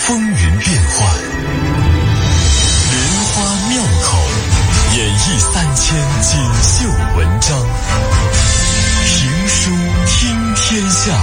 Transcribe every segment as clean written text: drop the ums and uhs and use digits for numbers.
风云变幻，莲花妙口，演绎3000锦绣文章，评书听天下。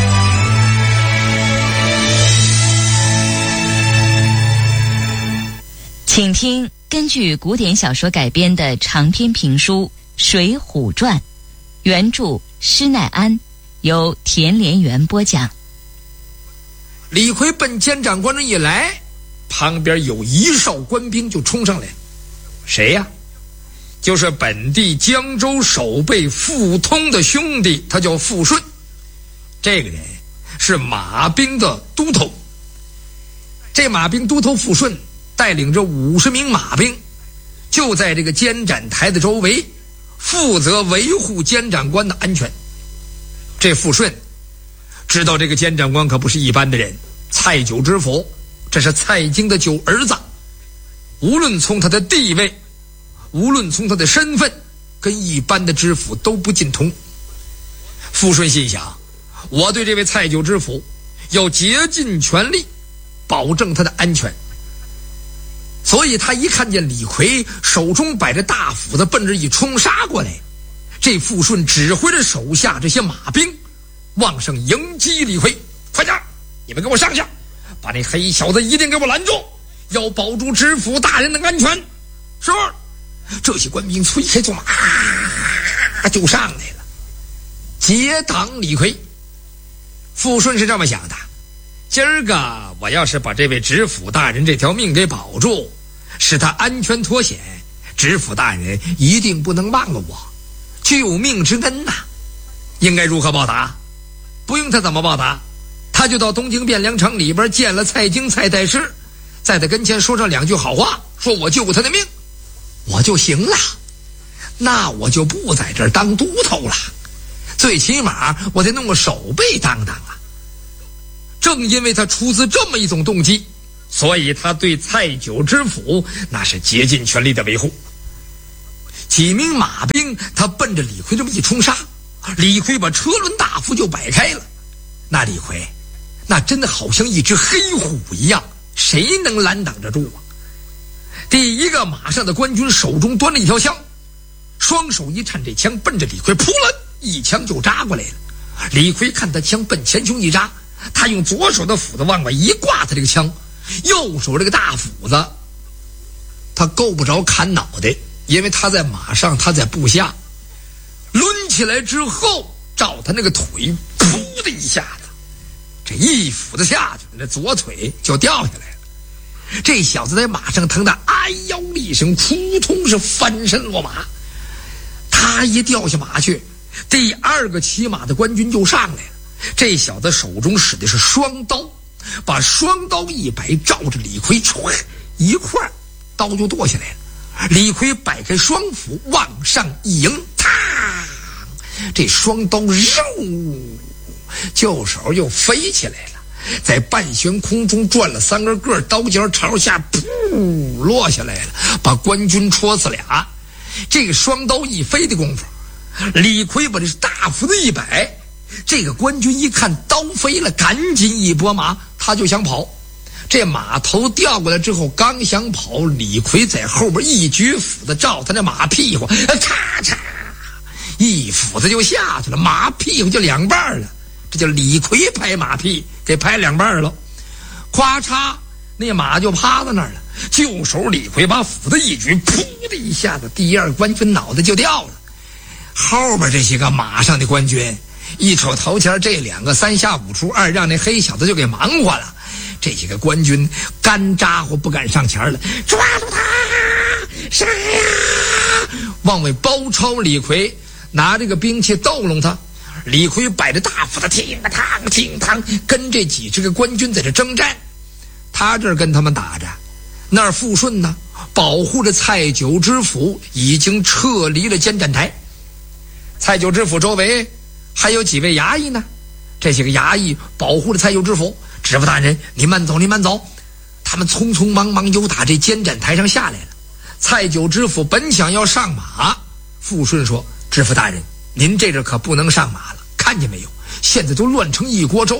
请听根据古典小说改编的长篇评书《水浒传》，原著施耐庵，由田连元播讲。 李逵奔监长官人一来，旁边有一哨官兵就冲上来。谁呀？就是本地江州守备傅通的兄弟，他叫傅顺。这个人是马兵的都头。这马兵都头傅顺带领着50名马兵，就在这个监斩台的周围，负责维护监斩官的安全。这傅顺知道这个监斩官可不是一般的人，蔡九知府，这是蔡京的九儿子，无论从他的地位，无论从他的身份，跟一般的知府都不尽同。傅顺心想，我对这位蔡九知府要竭尽全力保证他的安全，所以他一看见李逵手中摆着大斧子奔着一冲杀过来，这傅顺指挥着手下这些马兵往上迎击李逵。快点，你们给我上去，把那黑小子一定给我拦住，要保住知府大人的安全。是。这些官兵催开纵马，就上来了，截挡李逵。傅顺是这么想的，今儿个我要是把这位知府大人这条命给保住，使他安全脱险，知府大人一定不能忘了我，救命之恩呐。应该如何报答？不用他怎么报答，他就到东京汴梁城里边见了蔡京蔡太师，在他跟前说上2句好话，说我救过他的命，我就行了。那我就不在这儿当都头了，最起码我得弄个守备当当啊。正因为他出自这么一种动机，所以他对蔡九知府那是竭尽全力的维护。几名马兵他奔着李逵这么一冲杀，李逵把车轮大斧就摆开了。那李逵那真的好像一只黑虎一样，谁能拦挡得住啊？第一个马上的官军手中端着一条枪，双手一颤，这枪奔着李逵扑了一枪就扎过来了。李逵看他枪奔前胸一扎，他用左手的斧子往外一挂，他这个枪右手这个大斧子他够不着砍脑袋，因为他在马上，他在部下，抡起来之后照他那个腿噗的一下子，这一斧子下去，那左腿就掉下来了。这小子在马上疼得哎呦一声，扑通是翻身落马。他一掉下马去，第二个骑马的官军就上来了。这小子手中使的是双刀，把双刀一摆，照着李逵唰一块刀就剁下来了。李逵摆开双斧往上一迎，嘡，这双刀肉就手又飞起来了，在半悬空中转了3个个，刀尖朝下噗落下来了，把官军戳死俩。这个双刀一飞的功夫，李逵把这大斧子一摆，这个官军一看刀飞了，赶紧一拨马，他就想跑。这马头掉过来之后，刚想跑，李逵在后边一举斧子照他那马屁股，咔嚓一斧子就下去了，马屁股就2半了。这叫李逵拍马屁，给拍2半了。咵嚓，那马就趴在那儿了。就手李逵把斧子一举，噗的一下子，第二官军脑袋就掉了。后边这些个马上的官军一瞅头前这2个3下5除2，让那黑小子就给忙活了。这些个官军干咋呼不敢上前了，抓住他，杀呀！往外包抄李逵，拿这个兵器逗弄他。李逵摆着大斧子，挺嘡挺嘡，跟这几十个官军在这征战。他这儿跟他们打着，那儿傅顺呢，保护着蔡九知府已经撤离了监斩台。蔡九知府周围还有几位衙役呢，这些个衙役保护着蔡九知府。知府大人，你慢走，你慢走。他们匆匆忙忙又打这监斩台上下来了。蔡九知府本想要上马，傅顺说：知府大人，您这阵可不能上马了，看见没有，现在都乱成一锅粥了。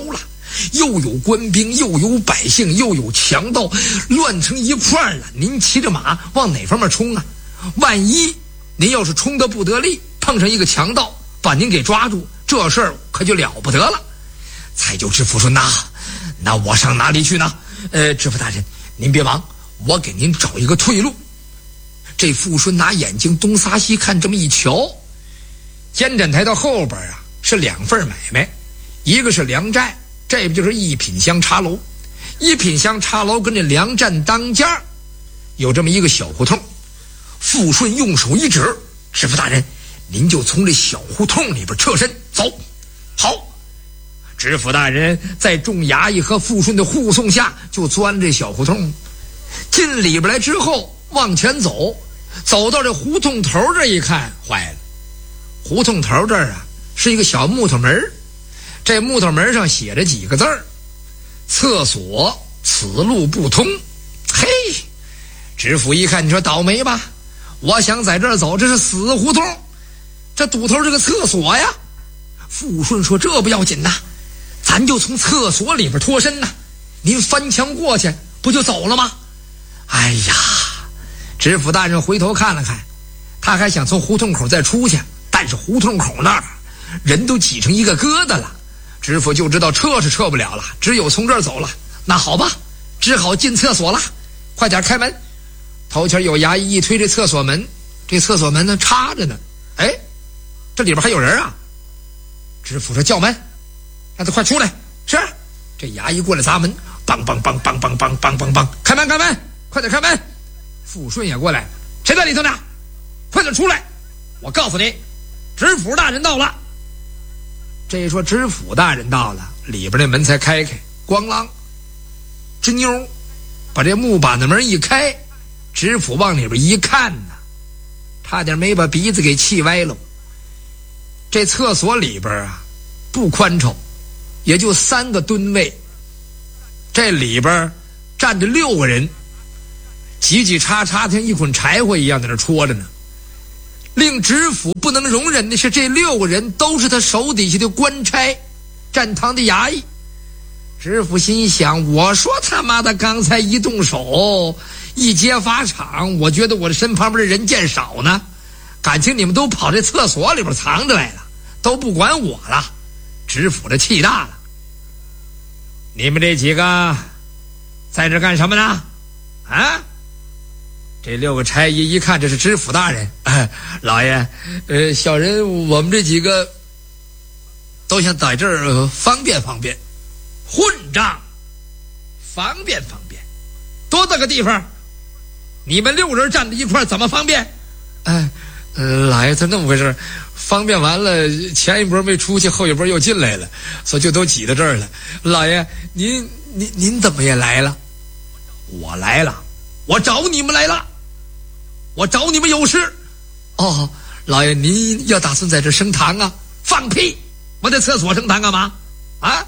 又有官兵，又有百姓，又有强盗，乱成一块了。您骑着马往哪方面冲啊？万一您要是冲得不得力，碰上一个强盗把您给抓住，这事儿可就了不得了。蔡九知府说：那我上哪里去呢？知府大人，您别忙，我给您找一个退路。这富顺拿眼睛东撒西看，这么一瞧，监斩台到后边啊是两份买卖，一个是粮寨，这不就是一品香茶楼。一品香茶楼跟这粮站当家有这么一个小胡同。富顺用手一指：知府大人，您就从这小胡同里边撤身走。好，知府大人在众衙役和富顺的护送下就钻这小胡同，进里边来之后往前走，走到这胡同头这一看，坏了，胡同头这儿啊是一个小木头门，这木头门上写着几个字儿：厕所此路不通。嘿，知府一看，你说倒霉吧，我想在这儿走，这是死胡同，这堵头是个厕所呀。富顺说：这不要紧呐，咱就从厕所里边脱身呐，您翻墙过去不就走了吗？哎呀，知府大人回头看了看，他还想从胡同口再出去，但是胡同口那儿人都挤成一个疙瘩了，知府就知道撤是撤不了了，只有从这儿走了。那好吧，只好进厕所了，快点开门。头前有衙役一推这厕所门，这厕所门呢插着呢，哎，这里边还有人啊。知府说：叫门，让他快出来。是，这衙役过来砸门，梆梆梆梆梆梆梆梆梆，开门开门，快点开门。富顺也过来，谁在里头呢？快点出来，我告诉你，知府大人到了。这一说知府大人到了，里边那门才开开，咣啷吱妞，把这木板的门一开，知府往里边一看呢，差点没把鼻子给气歪了。这厕所里边啊不宽敞，也就3个蹲位，这里边站着6个人，挤挤叉叉像一捆柴火一样在那戳着呢。令知府不能容忍的是，这6个人都是他手底下的官差，站堂的衙役。知府心想，我说他妈的刚才一动手一揭法场，我觉得我的身旁边的人见少呢，感情你们都跑这厕所里边藏着来了，都不管我了。知府的气大了，你们这几个在这干什么呢？啊？这6个差役一看这是知府大人，老爷，小人我们这几个都想在这儿方便方便。混账，方便方便，多大个地方，你们6人站在一块怎么方便？老爷，他那么回事，方便完了，前一波没出去，后一波又进来了，所以就都挤到这儿了。老爷，您怎么也来了？我来了，我找你们来了，我找你们有事。哦，老爷，您要打算在这升堂啊？放屁！我在厕所升堂干嘛？啊？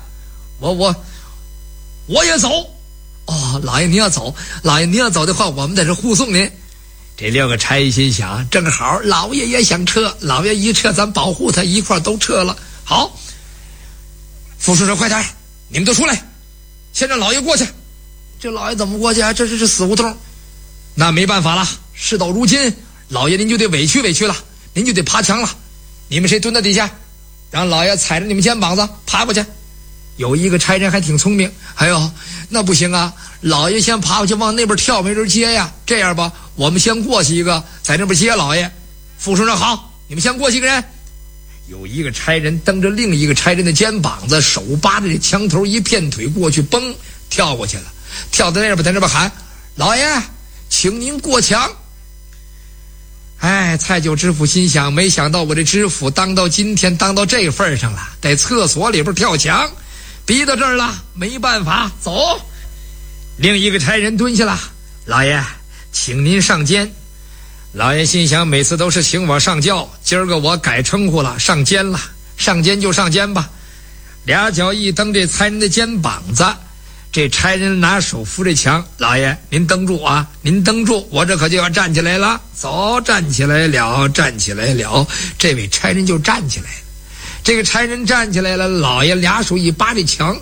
我也走。哦，老爷您要走，老爷您要走的话，我们在这护送您。这6个差役心想，正好老爷也想撤，老爷一撤，咱保护他，一块都撤了。好，副书说快点，你们都出来，先让老爷过去。这老爷怎么过去啊？这是死胡同。那没办法了，事到如今，老爷您就得委屈委屈了，您就得爬墙了。你们谁蹲在底下，让老爷踩着你们肩膀子爬过去。有一个差人还挺聪明，哎呦，那不行啊，老爷先爬过去往那边跳，没人接呀。这样吧，我们先过去一个，在那边接老爷。副书说好，你们先过去一个人。有一个差人蹬着另一个差人的肩膀子，手扒着这墙头，一片腿过去，嘣，跳过去了。跳在那边，在那边喊：老爷，请您过墙。哎，蔡九知府心想，没想到我这知府当到今天当到这份上了，在厕所里边跳墙，逼到这儿了，没办法，走。另一个差人蹲下了：老爷，请您上监。老爷心想，每次都是请我上轿，今儿个我改称呼了，上监了，上监就上监吧。俩脚一蹬这差人的肩膀子，这差人拿手扶着墙：老爷您蹬住啊，您蹬住，我这可就要站起来了。走，站起来了，站起来了。这位差人就站起来了。这个差人站起来了，老爷俩手一扒这墙，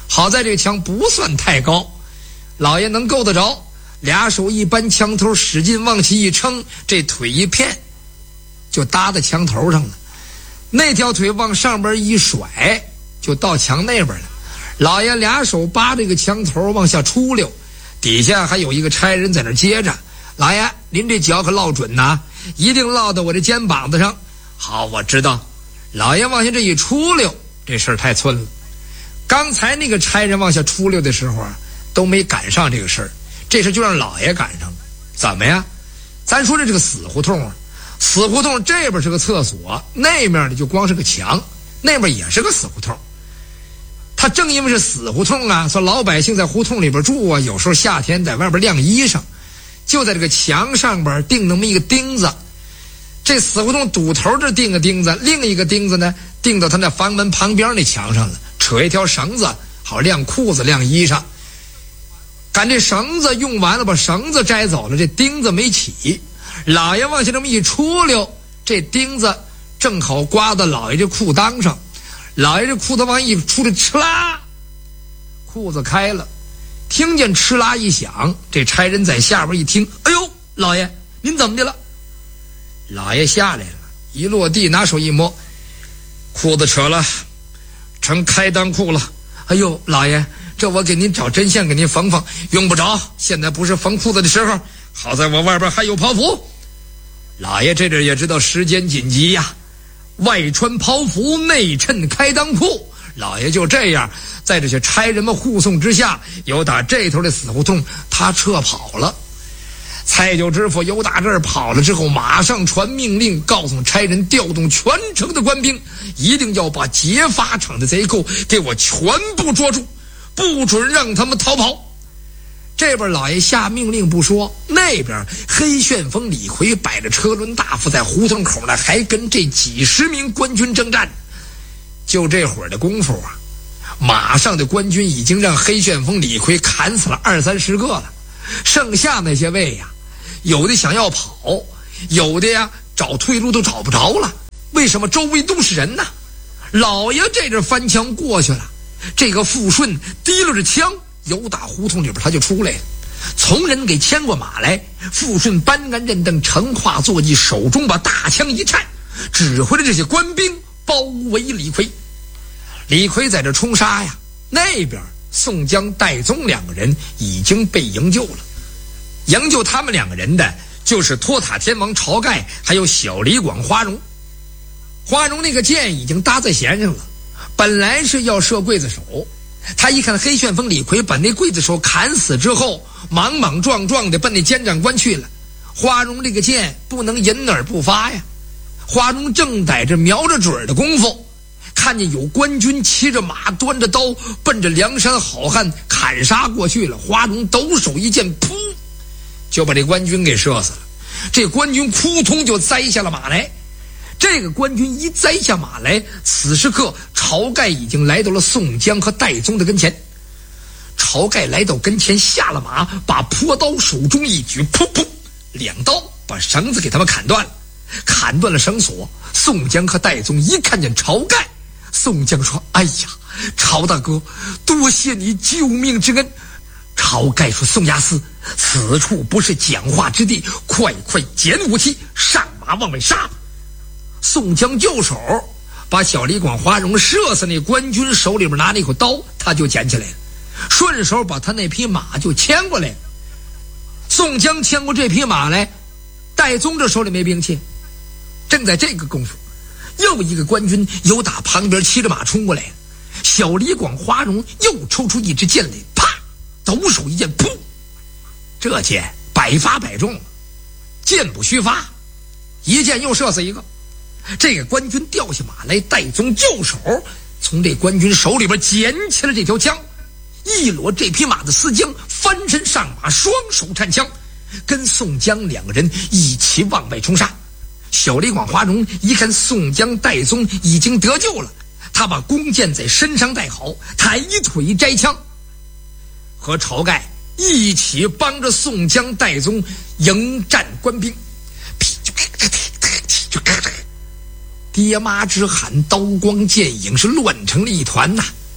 好在这个墙不算太高，老爷能够得着，俩手一扳墙头，使劲往起一撑，这腿一片就搭在墙头上了，那条腿往上边一甩就到墙那边了。老爷俩手扒这个墙头往下出溜，底下还有一个差人在那接着。老爷您这脚可落准呐，一定落到我这肩膀子上。好，我知道。老爷往下这一出溜，这事儿太寸了。刚才那个差人往下出溜的时候啊，都没赶上这个事儿，这事就让老爷赶上了。怎么呀？咱说这是个死胡同啊，死胡同这边是个厕所，那面的就光是个墙，那边也是个死胡同。他正因为是死胡同啊，说老百姓在胡同里边住啊，有时候夏天在外边晾衣裳，就在这个墙上边钉那么一个钉子。这死胡同堵头这钉个钉子，另一个钉子呢钉到他那房门旁边那墙上了，扯一条绳子好晾裤子晾衣裳。赶这绳子用完了，把绳子摘走了，这钉子没起，老爷往下这么一出溜，这钉子正好刮到老爷这裤裆上，老爷这裤子往一出来，哧啦，裤子开了，听见哧啦一响，这差人在下边一听，哎呦，老爷您怎么的了？老爷下来了，一落地拿手一摸，裤子扯了，成开裆裤了。哎呦，老爷，这我给您找针线给您缝缝。用不着，现在不是缝裤子的时候，好在我外边还有袍服。老爷这阵也知道时间紧急呀，外穿袍服，内衬开裆裤。老爷就这样在这些差人们护送之下，由打这头的死胡同他撤跑了。蔡九知府由打这儿跑了之后，马上传命令，告诉差人调动全城的官兵，一定要把劫法场的贼寇给我全部捉住，不准让他们逃跑。这边老爷下命令不说，那边黑旋风李逵摆着车轮大夫在胡同口呢，还跟这几十名官军征战。就这会儿的功夫啊，马上的官军已经让黑旋风李逵砍死了20-30个了，剩下那些位呀，有的想要跑，有的呀找退路都找不着了。为什么？周围都是人呢。老爷这阵翻墙过去了，这个富顺提溜着枪由打胡同里边他就出来了，从人给牵过马来。富顺搬鞍认凳，乘跨坐骑，手中把大枪一颤，指挥着这些官兵包围李逵。李逵在这冲杀呀，那边宋江、戴宗两个人已经被营救了。营救他们两个人的就是托塔天王晁盖，还有小李广花荣。花荣那个箭已经搭在弦上了，本来是要射刽子手，他一看黑旋风李逵把那刽子手砍死之后，莽莽撞撞的奔那监长官去了。花荣这个箭不能隐而不发呀。花荣正在这瞄着准的功夫，看见有官军骑着马端着刀奔着梁山好汉砍杀过去了。花荣抖手一箭，噗，就把这官军给射死了。这官军扑通就栽下了马来。这个官军一栽下马来，此时刻晁盖已经来到了宋江和戴宗的跟前。晁盖来到跟前，下了马，把朴刀手中一举，噗噗两刀把绳子给他们砍断了，砍断了绳索。宋江和戴宗一看见晁盖，宋江说：“哎呀，晁大哥，多谢你救命之恩。”晁盖说：“宋押司，此处不是讲话之地，快捡武器，上马往外杀。”宋江就手把小李广花荣射死那官军手里边拿那口刀，他就捡起来了，顺手把他那匹马就牵过来。宋江牵过这匹马来，戴宗这手里没兵器，正在这个功夫，又一个官军由打旁边骑着马冲过来，小李广花荣又抽出一支箭来，啪，抖手一箭，噗，这箭百发百中，箭不虚发，一箭又射死一个。这个官军掉下马来，戴宗就手从这官军手里边捡起了这条枪，一裸这匹马的丝缰，翻身上马，双手颤枪，跟宋江两个人一起往外冲杀。小李广花荣一看宋江、戴宗已经得救了，他把弓箭在身上带好，抬腿摘枪，和晁盖一起帮着宋江、戴宗迎战官兵。爹妈之喊，刀光剑影是乱成了一团呐。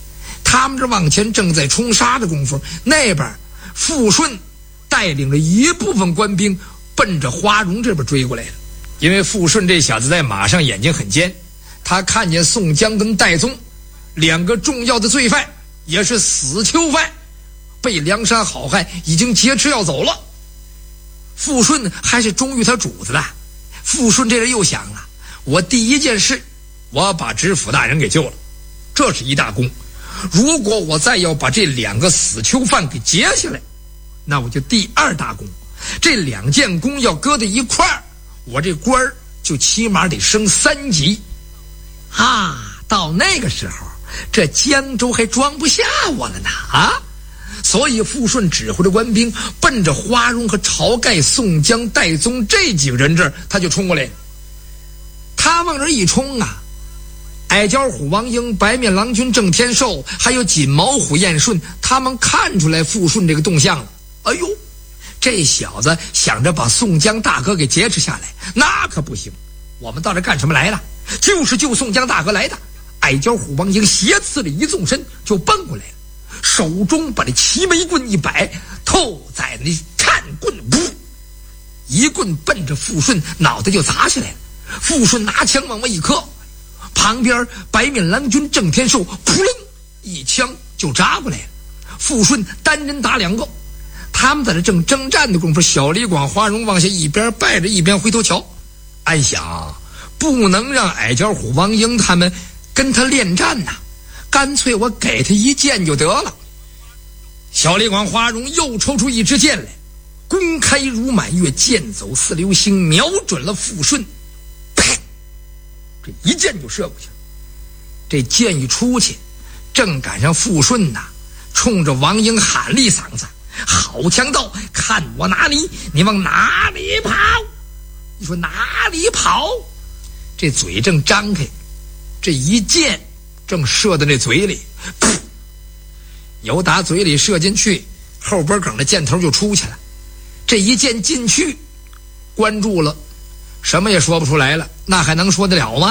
他们这往前正在冲杀的功夫，那边傅顺带领着一部分官兵奔着花荣这边追过来了。因为傅顺这小子在马上眼睛很尖，他看见宋江跟戴宗两个重要的罪犯，也是死囚犯，被梁山好汉已经劫持要走了。傅顺还是忠于他主子的。傅顺这人又想了，我第一件事我把知府大人给救了，这是一大功。如果我再要把这两个死囚犯给劫下来，那我就第二大功。这两件功要搁在一块儿，我这官儿就起码得升3级啊！到那个时候，这江州还装不下我了呢啊！所以傅顺指挥着官兵奔着花荣和晁盖、宋江、戴宗这几个人这儿，他就冲过来了。他往这一冲啊，矮脚虎王英、白面郎君郑天寿，还有锦毛虎燕顺，他们看出来傅顺这个动向了。哎呦，这小子想着把宋江大哥给劫持下来，那可不行。我们到这干什么来了？就是救宋江大哥来的。矮脚虎王英斜刺了一纵身就奔过来了，手中把这齐眉棍一摆，透在那看棍，噗，一棍奔着傅顺脑袋就砸下来了。傅顺拿枪往外一磕，旁边白面郎君郑天寿扑棱一枪就扎过来了。傅顺单人打2个，他们在这正征战的功夫，小李广、花荣往下一边拜着一边回头瞧，暗想不能让矮脚虎王英他们跟他恋战呐，干脆我给他一箭就得了。小李广、花荣又抽出一支箭来，弓开如满月，箭走似流星，瞄准了傅顺，啪，这一箭就射过去了。这箭一出去，正赶上傅顺呐冲着王英喊了一嗓子：好强盗，看我拿你，你往哪里跑？你说哪里跑？这嘴正张开，这一箭正射到那嘴里，噗，由打嘴里射进去，后边梗的箭头就出去了。这一箭进去，关住了，什么也说不出来了，那还能说得了吗？